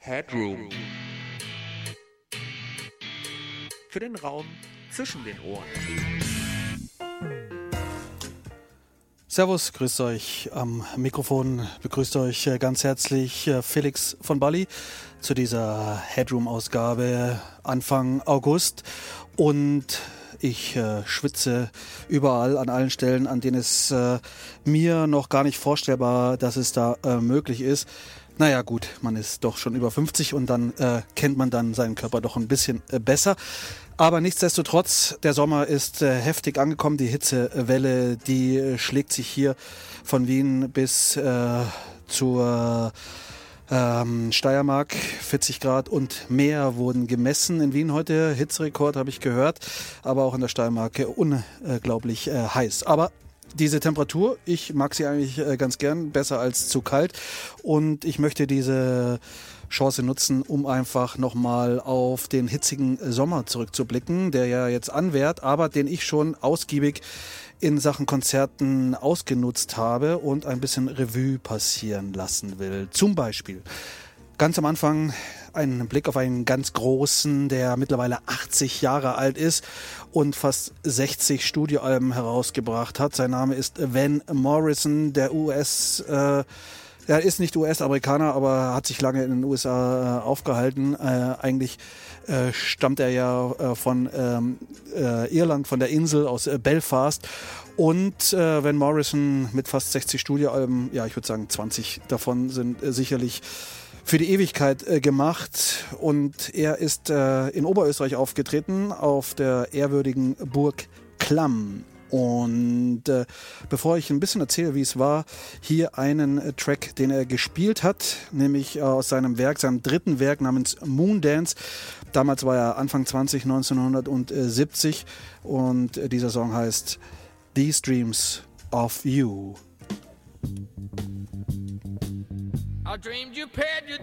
Headroom. Für den Raum zwischen den Ohren. Servus, grüßt euch am Mikrofon, begrüßt euch ganz herzlich Felix von Bali zu dieser Headroom-Ausgabe Anfang August. Und ich schwitze überall, an allen Stellen, an denen es mir noch gar nicht vorstellbar, dass es da möglich ist. Naja gut, man ist doch schon über 50 und dann kennt man dann seinen Körper doch ein bisschen besser. Aber nichtsdestotrotz, der Sommer ist heftig angekommen. Die Hitzewelle, die schlägt sich hier von Wien bis zur Steiermark. 40 Grad und mehr wurden gemessen in Wien heute. Hitzerekord habe ich gehört, aber auch in der Steiermark unglaublich heiß. Aber diese Temperatur, ich mag sie eigentlich ganz gern, besser als zu kalt. Und ich möchte diese Chance nutzen, um einfach nochmal auf den hitzigen Sommer zurückzublicken, der ja jetzt anwährt, aber den ich schon ausgiebig in Sachen Konzerten ausgenutzt habe und ein bisschen Revue passieren lassen will. Zum Beispiel ganz am Anfang ein Blick auf einen ganz großen, der mittlerweile 80 Jahre alt ist und fast 60 Studioalben herausgebracht hat. Sein Name ist Van Morrison, der er ist nicht US-Amerikaner, aber hat sich lange in den USA aufgehalten. Eigentlich stammt er ja von Irland, von der Insel aus Belfast. Und Van Morrison mit fast 60 Studioalben, ja, ich würde sagen 20 davon sind sicherlich für die Ewigkeit gemacht. Und er ist in Oberösterreich aufgetreten, auf der ehrwürdigen Burg Klamm. Und bevor ich ein bisschen erzähle, wie es war, hier einen Track, den er gespielt hat, nämlich aus seinem dritten Werk namens Moondance. Damals war er Anfang 20, 1970 und dieser Song heißt These Dreams of You. I dreamed you paid your